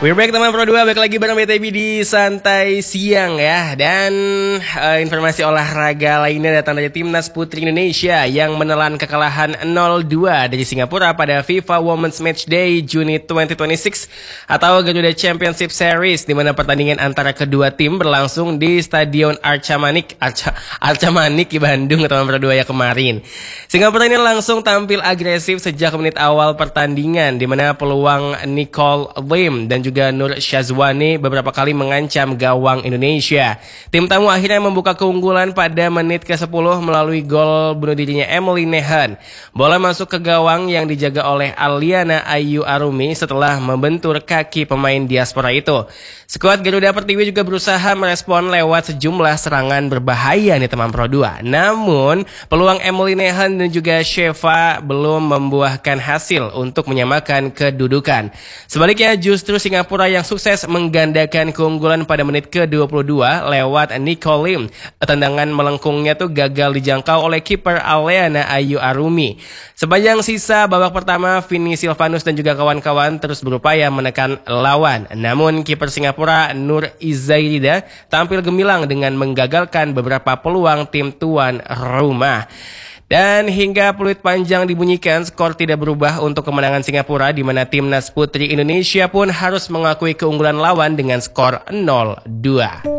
We're back teman Pro 2, balik lagi bareng BTB di Santai Siang ya. Dan informasi olahraga lainnya datang dari Timnas Putri Indonesia yang menelan kekalahan 0-2 dari Singapura pada FIFA Women's Match Day Juni 2026 atau Garuda Championship Series, di mana pertandingan antara kedua tim berlangsung di Stadion Arca Manik di Bandung teman Pro 2 ya kemarin. Singapura ini langsung tampil agresif sejak menit awal pertandingan, di mana peluang Nicole Lim dan juga Nur Syazwani beberapa kali mengancam gawang Indonesia. Tim tamu akhirnya membuka keunggulan pada menit ke-10 melalui gol bunuh dirinya Emily Nehan. Bola masuk ke gawang yang dijaga oleh Aliana Ayu Arumi setelah membentur kaki pemain diaspora itu. Skuad Garuda Pertiwi juga berusaha merespon lewat sejumlah serangan berbahaya nih teman Pro 2. Namun, peluang Emily Nehan dan juga Sheva belum membuahkan hasil untuk menyamakan kedudukan. Sebaliknya, justru Singapura yang sukses menggandakan keunggulan pada menit ke-22 lewat Nicole Lim. Tendangan melengkungnya tuh gagal dijangkau oleh kiper Aliana Ayu Arumi. Sepanjang sisa babak pertama, Vini Silvanus dan juga kawan-kawan terus berupaya menekan lawan. Namun kiper Singapura Nur Izairida tampil gemilang dengan menggagalkan beberapa peluang tim tuan rumah. Dan hingga peluit panjang dibunyikan, skor tidak berubah untuk kemenangan Singapura, di mana Timnas Putri Indonesia pun harus mengakui keunggulan lawan dengan skor 0-2.